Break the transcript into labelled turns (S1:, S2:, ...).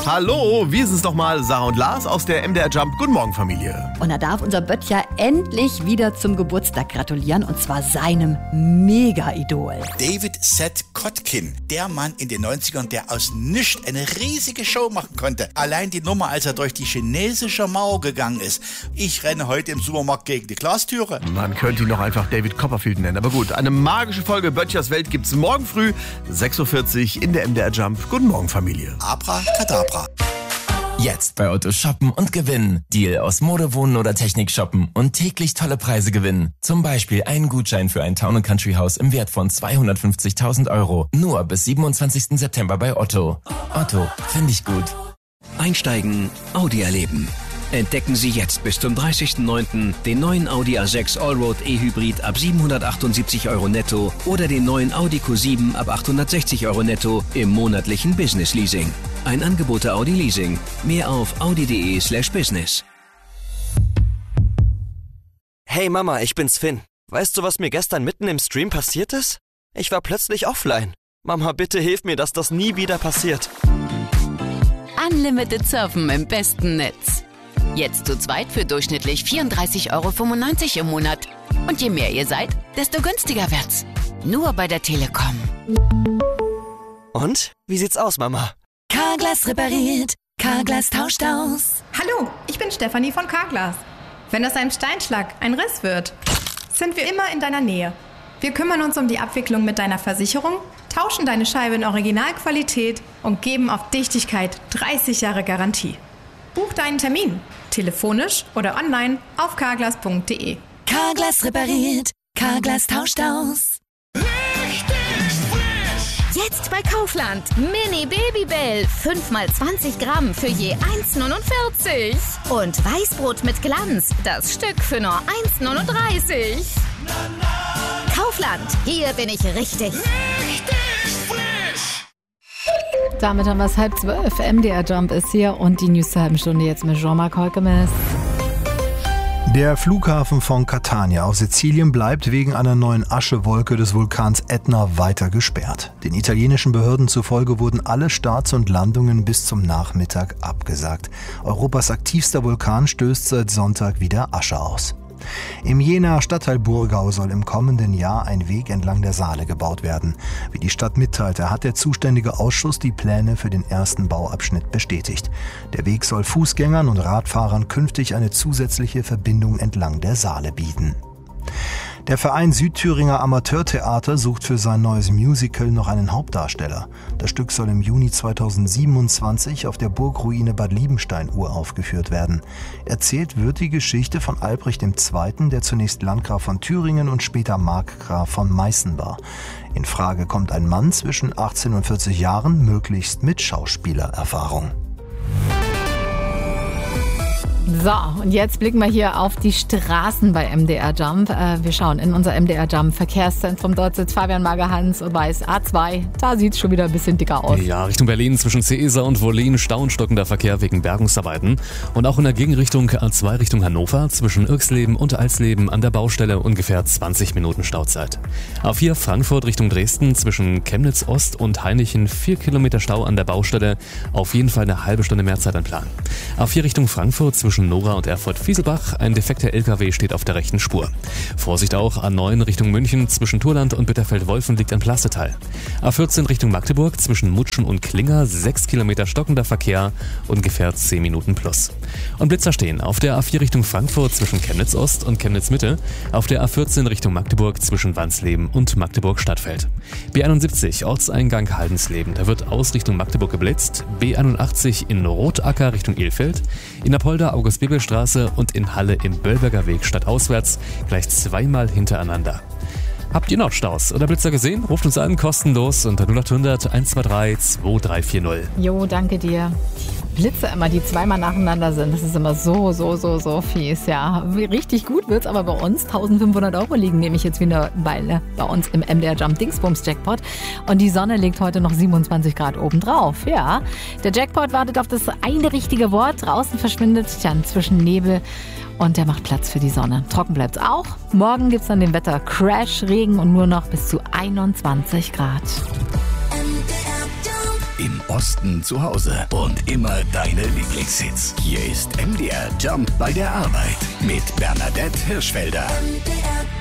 S1: Hallo, wir sind's nochmal, Sarah und Lars aus der MDR Jump. Guten Morgen, Familie.
S2: Und da darf unser Böttcher endlich wieder zum Geburtstag gratulieren, und zwar seinem Mega-Idol.
S3: David Seth Kotkin, der Mann in den 90ern, der aus nichts eine riesige Show machen konnte. Allein die Nummer, als er durch die chinesische Mauer gegangen ist. Ich renne heute im Supermarkt gegen die Glastüre.
S1: Man könnte ihn noch einfach David Copperfield nennen. Aber gut, eine magische Folge Böttchers Welt gibt's morgen früh, 6.40 Uhr in der MDR Jump. Guten Morgen, Familie.
S3: Abracadabra.
S4: Jetzt bei Otto shoppen und gewinnen. Deal aus Mode, Wohnen oder Technik shoppen und täglich tolle Preise gewinnen. Zum Beispiel einen Gutschein für ein Town & Country Haus im Wert von 250.000 €. Nur bis 27. September bei Otto. Otto, finde ich gut.
S5: Einsteigen, Audi erleben. Entdecken Sie jetzt bis zum 30.09. den neuen Audi A6 Allroad E-Hybrid ab 778 € netto oder den neuen Audi Q7 ab 860 € netto im monatlichen Business Leasing. Ein Angebot der Audi Leasing. Mehr auf audi.de/business.
S6: Hey Mama, ich bin's Finn. Weißt du, was mir gestern mitten im Stream passiert ist? Ich war plötzlich offline. Mama, bitte hilf mir, dass das nie wieder passiert.
S7: Unlimited Surfen im besten Netz. Jetzt zu zweit für durchschnittlich 34,95 € im Monat. Und je mehr ihr seid, desto günstiger wird's. Nur bei der Telekom.
S6: Und? Wie sieht's aus, Mama?
S8: Carglass repariert, Carglass tauscht aus.
S9: Hallo, ich bin Stefanie von Carglass. Wenn aus einem Steinschlag ein Riss wird, sind wir immer in deiner Nähe. Wir kümmern uns um die Abwicklung mit deiner Versicherung, tauschen deine Scheibe in Originalqualität und geben auf Dichtigkeit 30 Jahre Garantie. Buch deinen Termin, telefonisch oder online auf carglass.de.
S8: Carglass repariert, Carglass tauscht aus.
S10: Jetzt bei Kaufland. Mini Babybell. 5x20 Gramm für je 1,49. Und Weißbrot mit Glanz. Das Stück für nur 1,39. Kaufland. Hier bin ich richtig.
S11: Damit haben wir es 11:30. MDR Jump ist hier und die News zur halben Stunde jetzt mit Jean-Marc Holkemes.
S12: Der Flughafen von Catania auf Sizilien bleibt wegen einer neuen Aschewolke des Vulkans Ätna weiter gesperrt. Den italienischen Behörden zufolge wurden alle Starts und Landungen bis zum Nachmittag abgesagt. Europas aktivster Vulkan stößt seit Sonntag wieder Asche aus. Im Jenaer Stadtteil Burgau soll im kommenden Jahr ein Weg entlang der Saale gebaut werden. Wie die Stadt mitteilte, hat der zuständige Ausschuss die Pläne für den ersten Bauabschnitt bestätigt. Der Weg soll Fußgängern und Radfahrern künftig eine zusätzliche Verbindung entlang der Saale bieten. Der Verein Südthüringer Amateurtheater sucht für sein neues Musical noch einen Hauptdarsteller. Das Stück soll im Juni 2027 auf der Burgruine Bad Liebenstein uraufgeführt werden. Erzählt wird die Geschichte von Albrecht II., der zunächst Landgraf von Thüringen und später Markgraf von Meißen war. In Frage kommt ein Mann zwischen 18 und 40 Jahren, möglichst mit Schauspielererfahrung.
S11: So, und jetzt blicken wir hier auf die Straßen bei MDR Jump. Wir schauen in unser MDR Jump Verkehrszentrum. Dort sitzt Fabian Magerhans und weiß A2. Da sieht es schon wieder ein bisschen dicker aus.
S13: Ja, Richtung Berlin zwischen Ceesa und Wollin stockender Verkehr wegen Bergungsarbeiten. Und auch in der Gegenrichtung A2 Richtung Hannover zwischen Irxleben und Alsleben an der Baustelle ungefähr 20 Minuten Stauzeit. A4 Frankfurt Richtung Dresden zwischen Chemnitz Ost und Hainichen 4 Kilometer Stau an der Baustelle. Auf jeden Fall eine halbe Stunde mehr Zeit an Plan. A4 Richtung Frankfurt zwischen Nora und Erfurt-Fieselbach. Ein defekter LKW steht auf der rechten Spur. Vorsicht auch, A9 Richtung München zwischen Turland und Bitterfeld-Wolfen liegt ein Plasteteil. A14 Richtung Magdeburg zwischen Mutschen und Klinger 6 Kilometer stockender Verkehr, ungefähr 10 Minuten plus. Und Blitzer stehen auf der A4 Richtung Frankfurt zwischen Chemnitz Ost und Chemnitz Mitte, auf der A14 Richtung Magdeburg zwischen Wansleben und Magdeburg Stadtfeld. B71 Ortseingang Haldensleben, da wird aus Richtung Magdeburg geblitzt. B81 in Rotacker Richtung Ilfeld, in Apolda August-Bebel-Straße und in Halle im Böllberger Weg stadtauswärts gleich zweimal hintereinander. Habt ihr noch Staus oder Blitzer gesehen? Ruft uns an, kostenlos unter 0800 123 2340.
S11: Jo, danke dir. Blitze immer, die zweimal nacheinander sind. Das ist immer so fies, ja. Richtig gut wird's aber bei uns. 1.500 € liegen nämlich jetzt wieder bei uns im MDR Jump Dingsbums Jackpot. Und die Sonne legt heute noch 27 Grad obendrauf, ja. Der Jackpot wartet auf das eine richtige Wort. Draußen verschwindet zwischen Nebel und der macht Platz für die Sonne. Trocken bleibt's auch. Morgen gibt's dann den Wetter Crash, Regen und nur noch bis zu 21 Grad.
S14: im Osten zu Hause und immer deine Lieblingshits. Hier ist MDR Jump bei der Arbeit mit Bernadette Hirschfelder.